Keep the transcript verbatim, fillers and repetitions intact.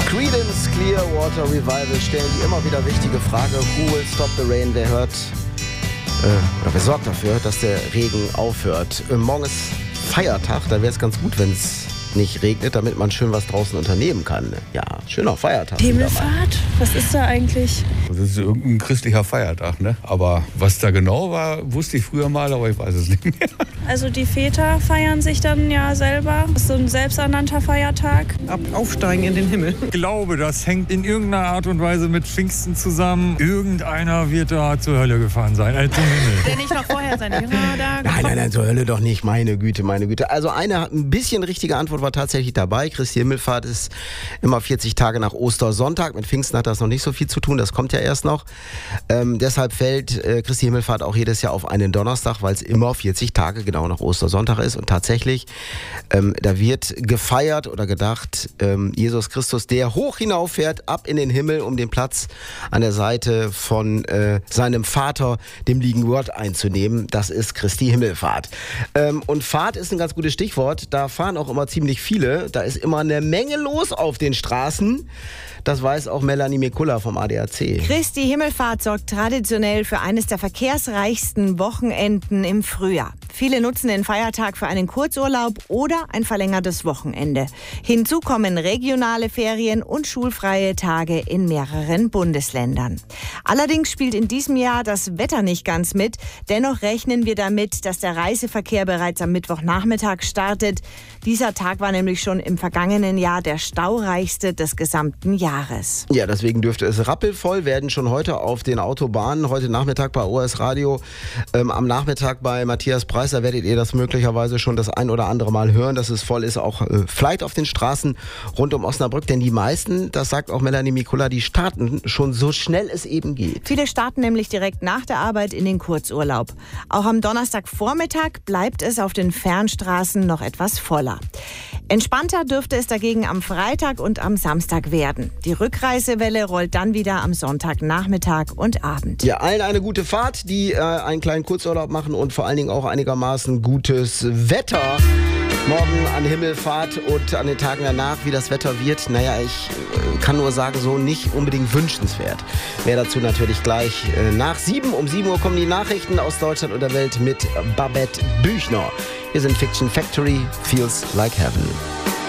Creedence Clearwater Revival stellen die immer wieder wichtige Frage: Who will stop the rain? Wer hört äh, oder wer sorgt dafür, dass der Regen aufhört? Äh, morgen ist Feiertag, da wäre es ganz gut, wenn es nicht regnet, damit man schön was draußen unternehmen kann. Ja, schöner Feiertag. Himmelfahrt? Was ist da eigentlich? Das ist irgendein christlicher Feiertag, ne? Aber was da genau war, wusste ich früher mal, aber ich weiß es nicht mehr. Also die Väter feiern sich dann ja selber. Das ist so ein selbsternannter Feiertag. Ab aufsteigen in den Himmel. Ich glaube, das hängt in irgendeiner Art und Weise mit Pfingsten zusammen. Irgendeiner wird da zur Hölle gefahren sein, äh, zum Himmel. Der nicht noch vorher seine Jünger da... Nein, nein, nein, zur Hölle doch nicht. Meine Güte, meine Güte. Also eine ein bisschen richtige Antwort war tatsächlich dabei. Christi Himmelfahrt ist immer vierzig Tage nach Ostersonntag. Mit Pfingsten hat das noch nicht so viel zu tun. Das kommt ja erst noch. Ähm, deshalb fällt äh, Christi Himmelfahrt auch jedes Jahr auf einen Donnerstag, weil es immer vierzig Tage genau nach Ostersonntag ist. Und tatsächlich, ähm, da wird gefeiert oder gedacht, ähm, Jesus Christus, der hoch hinauffährt, ab in den Himmel, um den Platz an der Seite von äh, seinem Vater, dem lieben Gott, einzunehmen. Das ist Christi Himmelfahrt. Ähm, und Fahrt ist ein ganz gutes Stichwort. Da fahren auch immer ziemlich viele. Da ist immer eine Menge los auf den Straßen. Das weiß auch Melanie Mikulla vom A D A C. Christi Himmelfahrt sorgt traditionell für eines der verkehrsreichsten Wochenenden im Frühjahr. Viele nutzen den Feiertag für einen Kurzurlaub oder ein verlängertes Wochenende. Hinzu kommen regionale Ferien und schulfreie Tage in mehreren Bundesländern. Allerdings spielt in diesem Jahr das Wetter nicht ganz mit. Dennoch rechnen wir damit, dass der Reiseverkehr bereits am Mittwochnachmittag startet. Dieser Tag war nämlich schon im vergangenen Jahr der staureichste des gesamten Jahres. Ja, deswegen dürfte es rappelvoll werden, schon heute auf den Autobahnen. Heute Nachmittag bei O S Radio, ähm, am Nachmittag bei Matthias Preis, da werdet ihr das möglicherweise schon das ein oder andere Mal hören, dass es voll ist. Auch äh, vielleicht auf den Straßen rund um Osnabrück, denn die meisten, das sagt auch Melanie Mikulla, die starten schon so schnell es eben geht. Viele starten nämlich direkt nach der Arbeit in den Kurzurlaub. Auch am Donnerstagvormittag bleibt es auf den Fernstraßen noch etwas voller. Entspannter dürfte es dagegen am Freitag und am Samstag werden. Die Rückreisewelle rollt dann wieder am Sonntagnachmittag und Abend. Ja, allen eine gute Fahrt, die äh, einen kleinen Kurzurlaub machen und vor allen Dingen auch einigermaßen gutes Wetter. Morgen an Himmelfahrt und an den Tagen danach, wie das Wetter wird, naja, ich äh, kann nur sagen, so nicht unbedingt wünschenswert. Mehr dazu natürlich gleich äh, nach sieben. Um sieben Uhr kommen die Nachrichten aus Deutschland und der Welt mit Babette Büchner. Wir sind Fiction Factory, Feels Like Heaven.